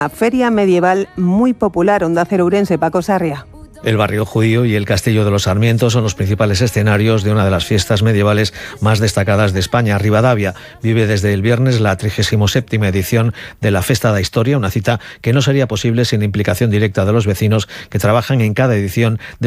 Feria medieval muy popular. Onda Cero Ourense, Paco Sarria. El barrio judío y el Castillo de los Sarmientos son los principales escenarios de una de las fiestas medievales más destacadas de España. Rivadavia vive desde el viernes la 37ª edición de la Festa da Historia, una cita que no sería posible sin la implicación directa de los vecinos que trabajan en cada edición de